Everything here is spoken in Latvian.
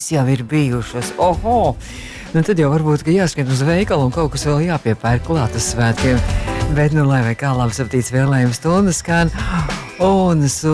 jau ir bijušas. Oho! Nu tad jau varbūt, ka jāskrien uz veikalu un kaut kas vēl jāpiepērk klāt uz svētkiem. Bet, nu, lai vai kā labs aptīts vēlējums stundas skan. Un